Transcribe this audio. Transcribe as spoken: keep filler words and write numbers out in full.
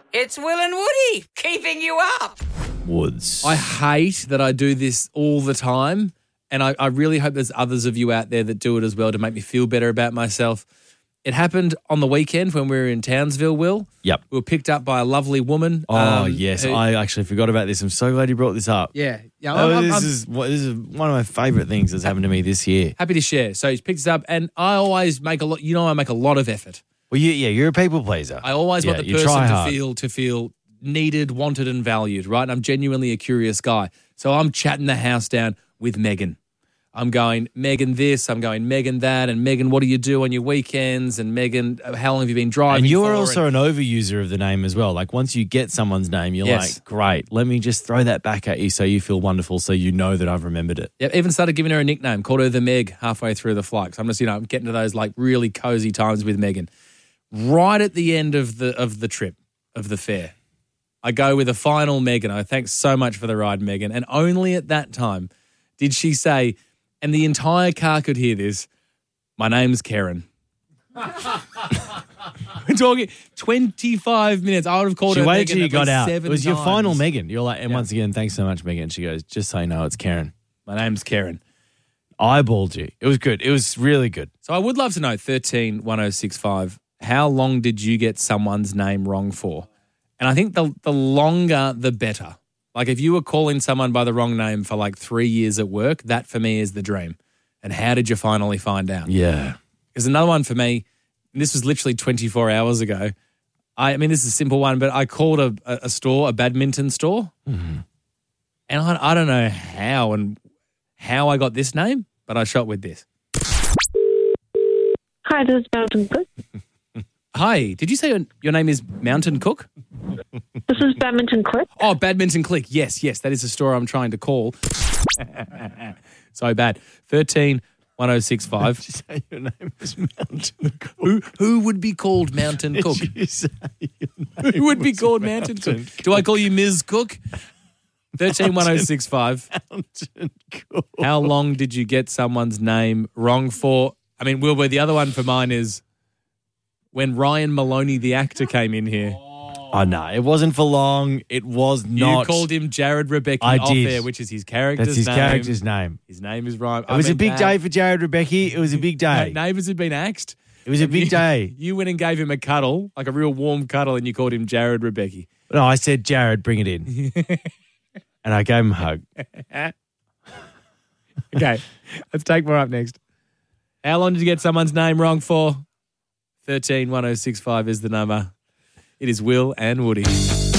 It's Will and Woody keeping you up. Woods. I hate that I do this all the time, and I, I really hope there's others of you out there that do it as well to make me feel better about myself. It happened on the weekend when we were in Townsville, Will. Yep. We were picked up by a lovely woman. Oh, um, yes. who- I actually forgot about this. I'm so glad you brought this up. Yeah. yeah Oh, I'm, I'm- this, I'm is, what- this is one of my favourite things that's happened to me this year. happy to share. So he's picked us up, and I always make a lot, you know, I make a lot of effort. Well, you, yeah, you're a people pleaser. I always Yeah, want the you person try to hard. feel to feel needed, wanted, and valued, right? And I'm genuinely a curious guy. So I'm chatting the house down with Megan. I'm going, Megan this, I'm going, Megan that, and Megan, what do you do on your weekends? And Megan, how long have you been driving And you're for? also And- an overuser of the name as well. Like once you get someone's name, you're Yes. like, great, let me just throw that back at you so you feel wonderful so you know that I've remembered it. Yeah, even started giving her a nickname, called her the Meg halfway through the flight. So I'm just, you know, I'm getting to those like really cozy times with Megan. Right at the end of the of the trip, of the fair, I go with a final Megan. I thanks so much for the ride, Megan. And only at that time did she say, and the entire car could hear this, my name's Karen. We're talking twenty-five minutes. I would have called She her waited Megan till you at got least out. It seven was your times. final Megan. You're like, and Yeah. once again, thanks so much, Megan. She goes, just so you know, it's Karen. My name's Karen. Eyeballed you. It was good. It was really good. So I would love to know, thirteen one oh six five, how long did you get someone's name wrong for? And I think the the longer, the better. Like if you were calling someone by the wrong name for like three years at work, that for me is the dream. And how did you finally find out? Yeah. There's another one for me. And this was literally twenty-four hours ago. I, I mean, this is a simple one, but I called a, a, a store, a badminton store. Mm-hmm. And I, I don't know how and how I got this name, but I shot with this. Hi, this is Mountain Cook. Hi, did you say your, your name is Mountain Cook? This is Badminton Click. Oh, Badminton Click. Yes, yes, that is the store I'm trying to call. So bad. thirteen one oh six five. Did you say your name was Mountain Cook? Who who would be called Mountain Cook? Did you say your name Who would be was called Mountain Cook? Do I call you Miz Cook? thirteen one oh six five. Mountain Cook? How long did you get someone's name wrong for? I mean, Wilbur, the other one for mine is when Ryan Maloney, the actor, came in here. Oh, no, it wasn't for long. It was not. You called him Jared Rebecki I off did. air, which is his character's That's his name. character's name. His name is Ryan. It was a big day for Jared Rebecki. It was a big day. Neighbours had been axed. It was a big You- day. You went and gave him a cuddle, like a real warm cuddle, and you called him Jared Rebecki. No, I said, Jared, bring it in. And I gave him a hug. Okay, let's take more up next. How long did you get someone's name wrong for? thirteen one oh six five is the number. It is Will and Woody.